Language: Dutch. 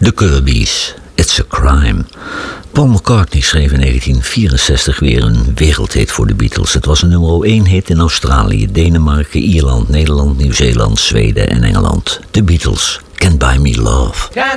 The Kirby's, It's a Crime. Paul McCartney schreef in 1964 weer een wereldhit voor de Beatles. Het was een nummer 1 hit in Australië, Denemarken, Ierland, Nederland, Nieuw-Zeeland, Zweden en Engeland. The Beatles, Can't Buy Me Love. Can't